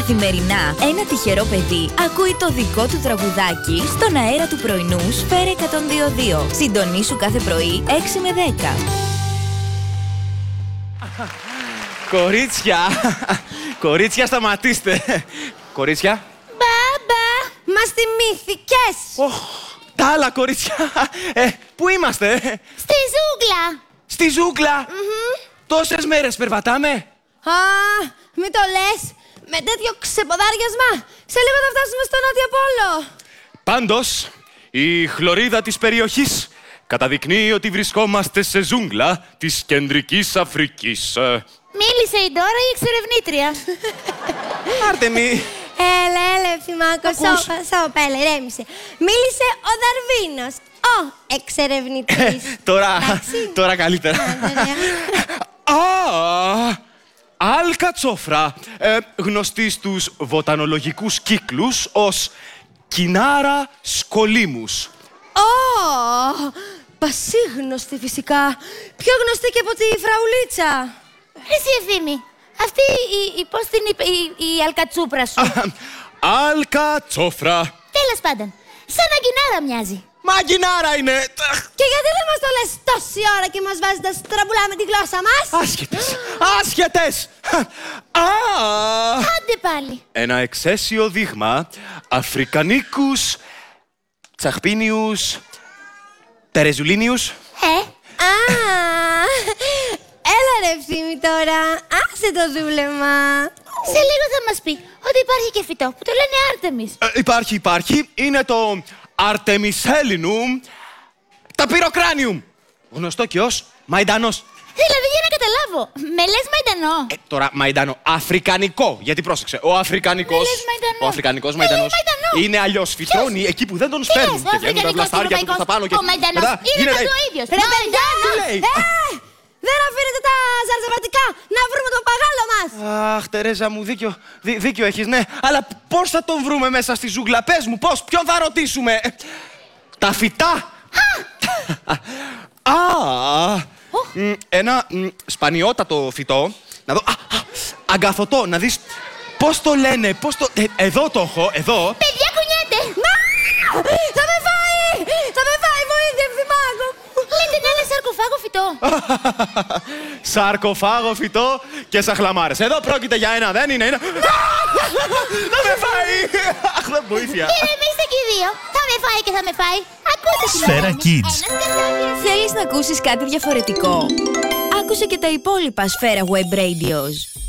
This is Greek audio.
Καθημερινά, ένα τυχερό παιδί ακούει το δικό του τραγουδάκι στον αέρα του πρωινού Σφαίρα 102.2. Συντονίσου κάθε πρωί 6 με 10. Κορίτσια, κορίτσια σταματήστε. Κορίτσια. Μπαμπά, μας θυμήθηκες. Τα άλλα κορίτσια. Πού είμαστε? Στη ζούγκλα. Στη ζούγκλα. Τόσες μέρες περπατάμε. Α, μην το λες. Με τέτοιο ξεποδάριασμα, σε λίγο θα φτάσουμε στο Νότιο Πόλο. Πάντως, η χλωρίδα της περιοχής καταδεικνύει ότι βρισκόμαστε σε ζούγκλα της Κεντρικής Αφρικής. Μίλησε η Ντόρα, η εξερευνήτρια. Άρτεμι. Έλα, Ευθυμάκο, σώπα, έλα, ηρέμησε. Μίλησε ο Δαρβίνος, ο εξερευνητής. Τώρα καλύτερα. Αλκατσόφρα, γνωστή στους βοτανολογικούς κύκλους ως Κινάρα σκολίμους. Πασίγνωστη φυσικά. Πιο γνωστή και από τη φραουλίτσα. Εσύ Ευθύμη, αυτή πώς την είπε η αλκατσούπρα σου? Αλκατσόφρα. Τέλος πάντων, σαν αγκινάρα μοιάζει. Μα αγκινάρα είναι. Και γιατί δεν μας το λες τόση ώρα και μας βάζεις να στραμπουλάμε τη γλώσσα μας? Άσχετες! Άντε πάλι. Ένα εξαίσιο δείγμα Αφρικανίκους Τσαχπίνιους Τερεζουλίνιους. Έλα ρε Ευθύμη τώρα, άσε το δούλεμα. Σε λίγο θα μας πει ότι υπάρχει και φυτό που το λένε Άρτεμις. Υπάρχει. Είναι το Artemiselinum Ταπυροκράνιουμ. Γνωστό και ως μαϊντανός. Δηλαδή για να καταλάβω, με λες μαϊντανό? Τώρα μαϊντανό, αφρικανικό. Γιατί πρόσεξε, ο αφρικανικός. Ο αφρικανικός μαϊντανός είναι αλλιώς. Φυτρώνει εκεί που δεν τον σπέρνουν. Και βγαίνουν τα βλαστάρια του προς τα πάνω. Ο μαϊντανός είναι πάντα ο ίδιος. Μαϊντανός! Δεν αφήνετε τα ζαρζαβατικά να βρούμε τον παγάλο μας! Αχ, Τερέζα μου, δίκιο έχεις, ναι. Αλλά πώς θα τον βρούμε μέσα στη ζούγκλα? Πες μου, πώς, ποιον θα ρωτήσουμε? Τα φυτά! Ένα σπανιότατο φυτό. Να δω, αγκαθωτό, να δεις πώς το λένε, εδώ το έχω, εδώ. Παιδιά, κουνιέται! Θα με φάει, βοήθεια, Ευθυμάκο! Λέτε να είναι σαρκοφάγο φυτό. Σαρκοφάγο φυτό και σαχλαμάρες. Εδώ πρόκειται για ένα, δεν είναι ένα. Θα με φάει! Αχ, δεν βοήθεια. Ηρεμήστε και οι δύο. Θα με φάει και θα με φάει. Ακούστε τι Σφαίρα Kids. Ένας Θέλεις να ακούσεις κάτι διαφορετικό? Άκουσε και τα υπόλοιπα Σφαίρα Web Radios.